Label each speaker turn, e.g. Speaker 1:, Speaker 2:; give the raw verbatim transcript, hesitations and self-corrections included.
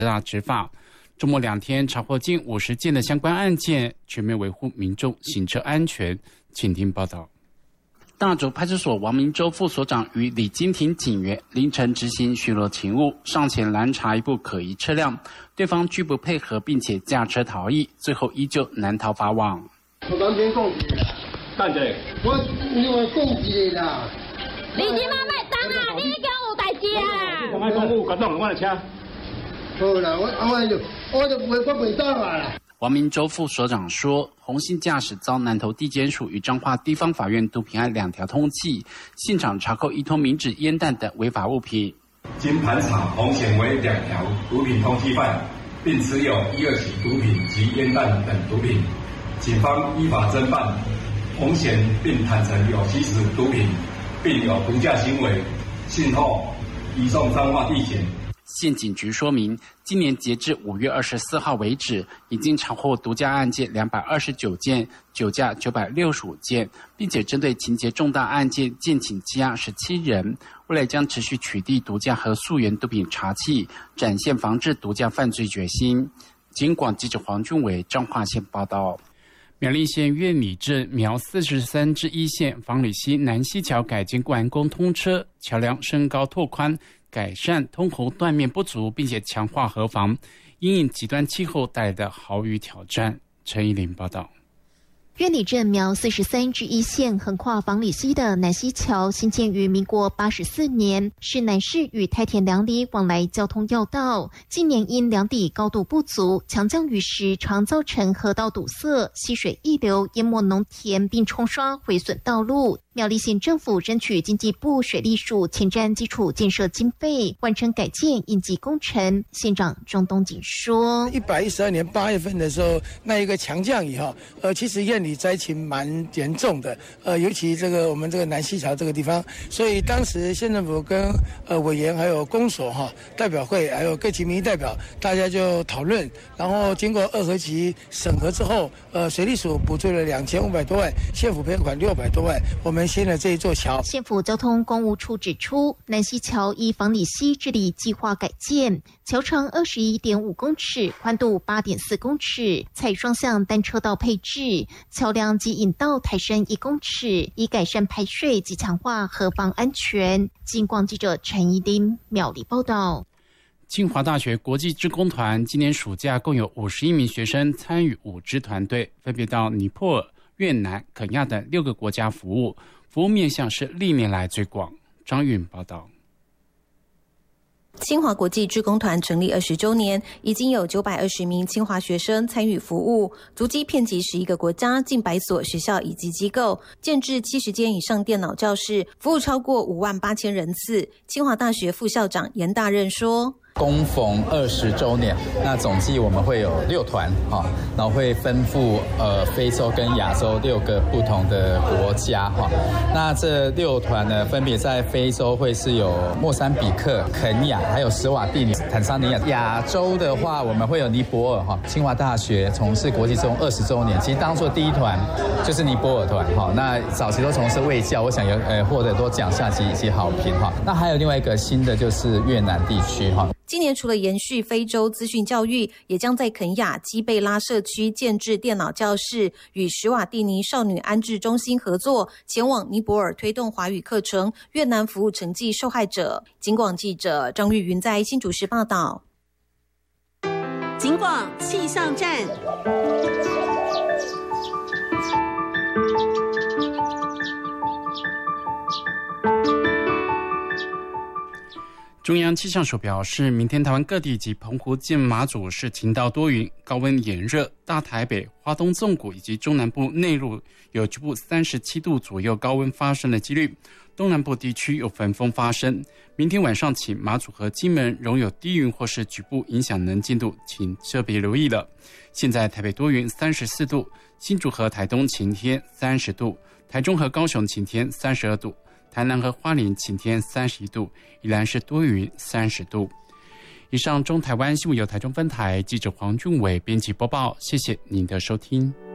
Speaker 1: 大执法。周末两天查获近五十件的相关案件，全面维护民众行车安全。请听报道。大竹派出所王明洲副所长与李金庭警员凌晨执行巡逻勤务，上前拦查一部可疑车辆，对方拒不配合，并且驾车逃逸，最后依旧难逃法网。
Speaker 2: 我当兵讲一个，干者，我因为讲一个啦。
Speaker 3: 你即马卖当啊！你叫有代志啊！
Speaker 2: 我卖讲有，甲挡我的车。好啦，我我就我就袂我袂走啊啦。
Speaker 1: 王明洲副所长说，红信驾驶遭南投地检署与彰化地方法院毒品案两条通缉，现场查扣一通明纸、烟弹等违法物品。
Speaker 4: 经盘查，红显为两条毒品通缉犯，并持有一二起毒品及烟弹等毒品。警方依法侦办红显，并坦承有吸食毒品，并有毒驾行为，信后移送彰化地检。
Speaker 1: 县警局说明，今年截至五月二十四号为止，已经查获毒驾案件两百二十九件，酒驾九百六十五件，并且针对情节重大案件建请羁押十七人。未来将持续取缔毒驾和溯源毒品查缉，展现防治毒驾犯罪决心。警广记者黄俊伟彰化县报道。苗栗县苑里镇苗四十三之一线房里溪南溪桥改建完工通车，桥梁升高拓宽，改善通洪断面不足，并且强化河防，因应极端气候带来的豪雨挑战。陈怡玲报道。
Speaker 5: 苑里镇苗四十三之一线横跨房里溪的南溪桥，兴建于民国八十四年，是南市与太田两里往来交通要道。近年因两底高度不足，强降雨时常造成河道堵塞，溪水溢流，淹没农田，并冲刷毁损道路。苗栗县政府争取经济部水利署前瞻基础建设经费，完成改建应急工程。县长庄东锦说：
Speaker 6: 一百一十二年八月份的时候，那一个强降雨哈，呃，其实苑里灾情蛮严重的，呃，尤其这个我们这个南溪桥这个地方，所以当时县政府跟呃委员还有公所哈代表会还有各级民意代表，大家就讨论，然后经过二合期审核之后，呃，水利署补助了两千五百多万，县府赔款六百多万，我们新的这一座桥。
Speaker 5: 县府交通公务处指出，南溪桥依房里溪治理计划改建，桥长二十一点五公尺，宽度八点四公尺，采双向单车道配置，桥梁及引道抬升一公尺，以改善排水及强化河防安全。警广记者陈怡丁苗栗报道。
Speaker 1: 清华大学国际志工团今年暑假共有五十一名学生参与五支团队，分别到尼泊尔、越南、肯亚等六个国家服务，服务面向是历年来最广。张允报道。
Speaker 7: 清华国际志工团成立二十周年，已经有九百二十名清华学生参与服务，足迹遍及十一个国家、近百所学校以及机构，建置七十间以上电脑教室，服务超过五万八千人次。清华大学副校长严大任说：
Speaker 8: 恭逢二十周年，那总计我们会有六团哈，然后会分赴呃非洲跟亚洲六个不同的国家哈。那这六团呢，分别在非洲会是有莫桑比克、肯亚，还有史瓦蒂尼、坦桑尼亚。亚洲的话，我们会有尼泊尔哈。清华大学从事国际志工二十周年，其实当初第一团就是尼泊尔团哈。那早期都从事卫教，我想有呃获得多奖项及以及好评哈。那还有另外一个新的就是越南地区哈。
Speaker 7: 今年除了延续非洲资讯教育，也将在肯亚基贝拉社区建置电脑教室，与史瓦蒂尼少女安置中心合作，前往尼泊尔推动华语课程，越南服务成绩受害者。警广记者张玉云在新竹市报道。
Speaker 9: 警广气象站。
Speaker 1: 中央气象署表示，明天台湾各地及澎湖见马祖是晴到多云，高温炎热，大台北、花东纵谷以及中南部内陆有局部三十七度左右高温发生的几率，东南部地区有焚风发生。明天晚上起，马祖和金门仍有低云或是局部影响能见度，请特别留意了。现在台北多云三十四度，新竹和台东晴天三十度，台中和高雄晴天三十二度，台南和花莲晴天三十一度，宜兰是多云三十度。以上中台湾新闻由台中分台记者黄俊伟编辑播报，谢谢您的收听。